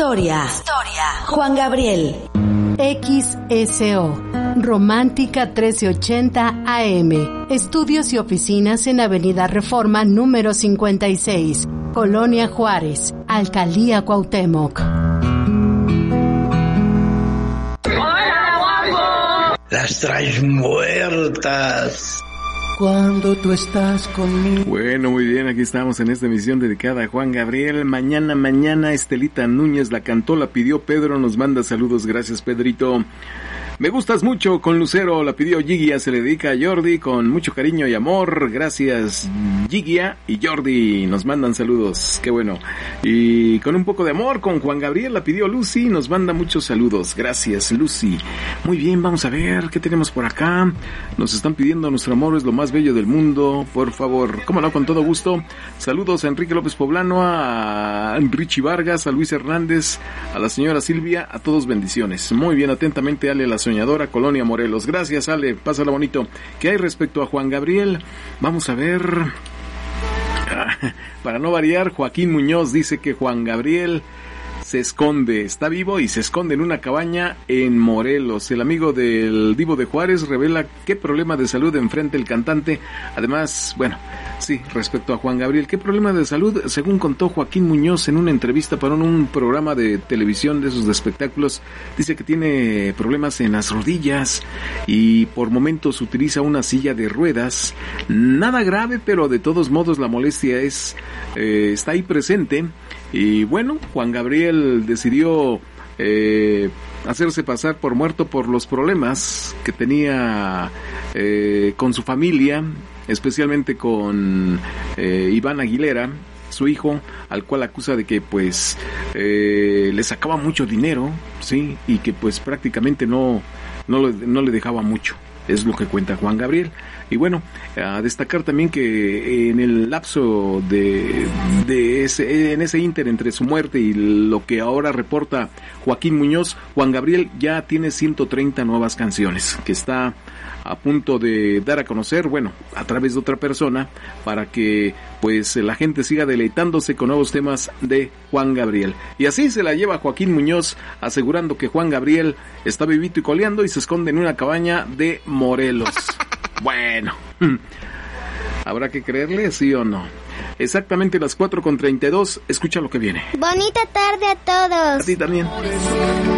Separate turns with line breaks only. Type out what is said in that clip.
Historia. Juan Gabriel.
XSO, Romántica 1380 AM. Estudios y oficinas en Avenida Reforma número 56, Colonia Juárez, Alcaldía Cuauhtémoc.
Las traes muertas.
Cuando tú estás conmigo.
Bueno, muy bien, aquí estamos en esta emisión dedicada a Juan Gabriel. Mañana, Estelita Núñez la cantó, la pidió Pedro, nos manda saludos, gracias Pedrito. Me gustas mucho con Lucero, la pidió Gigia, se le dedica a Jordi con mucho cariño y amor. Gracias Gigia y Jordi, nos mandan saludos, qué bueno. Y con un poco de amor con Juan Gabriel, la pidió Lucy, nos manda muchos saludos. Gracias Lucy. Muy bien, vamos a ver qué tenemos por acá. Nos están pidiendo Nuestro amor es lo más bello del mundo, por favor. Cómo no, con todo gusto. Saludos a Enrique López Poblano, a Richie Vargas, a Luis Hernández, a la señora Silvia, a todos bendiciones. Muy bien, atentamente Ale la Soñadora, Colonia Morelos. Gracias Ale, pásala bonito. ¿Qué hay respecto a Juan Gabriel? Vamos a ver. Para no variar, Joaquín Muñoz dice que Juan Gabriel se esconde, está vivo y se esconde en una cabaña en Morelos. El amigo del Divo de Juárez revela qué problema de salud enfrenta el cantante. Además, bueno, sí, respecto a Juan Gabriel, ¿qué problema de salud? Según contó Joaquín Muñoz en una entrevista para un programa de televisión de esos de espectáculos, dice que tiene problemas en las rodillas y por momentos utiliza una silla de ruedas. Nada grave, pero de todos modos la molestia está ahí presente. Y bueno, Juan Gabriel decidió hacerse pasar por muerto por los problemas que tenía con su familia, especialmente con Iván Aguilera, su hijo, al cual acusa de que pues le sacaba mucho dinero, sí, y que pues prácticamente no le dejaba mucho. Es lo que cuenta Juan Gabriel. Y bueno, a destacar también que en el lapso en ese ínter entre su muerte y lo que ahora reporta Joaquín Muñoz, Juan Gabriel ya tiene 130 nuevas canciones que está a punto de dar a conocer, bueno, a través de otra persona, para que pues la gente siga deleitándose con nuevos temas de Juan Gabriel. Y así se la lleva Joaquín Muñoz, asegurando que Juan Gabriel está vivito y coleando y se esconde en una cabaña de Morelos. Bueno, ¿habrá que creerle, sí o no? Exactamente las 4:32, escucha lo que viene.
Bonita tarde a todos.
A ti también.